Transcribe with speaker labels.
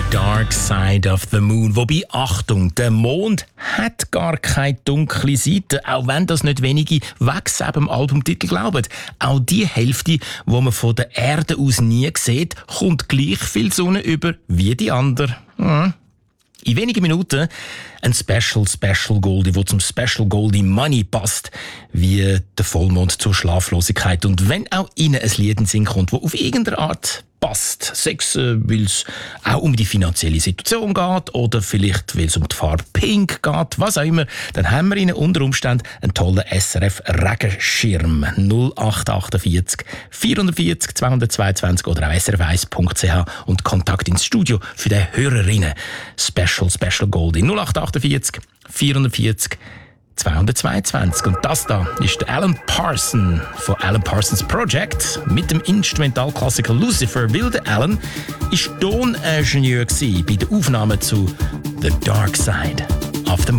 Speaker 1: The Dark Side of the Moon. Wobei, Achtung, der Mond hat gar keine dunkle Seite, auch wenn das nicht wenige wegen dem Albumtitel glauben. Auch die Hälfte, die man von der Erde aus nie sieht, kommt gleich viel Sonne über wie die andere. In wenigen Minuten ein Special Goldie, wo zum Special Goldie Money passt, wie der Vollmond zur Schlaflosigkeit. Und wenn auch Ihnen ein Lied in den Sinn kommt, das auf irgendeine Art passt, sei es, weil es auch um die finanzielle Situation geht oder vielleicht, weil es um die Farbe Pink geht, was auch immer, dann haben wir Ihnen unter Umständen einen tollen SRF-Regenschirm. 0848 440 222 oder auch srf1.ch und Kontakt ins Studio für die Hörerinnen. Special Goldie 0848 440 222. Und das da ist der Alan Parsons von Alan Parsons Project mit dem Instrumentalklassiker Lucifer. Weil der Alan war Toningenieur bei der Aufnahme zu The Dark Side of the Moon.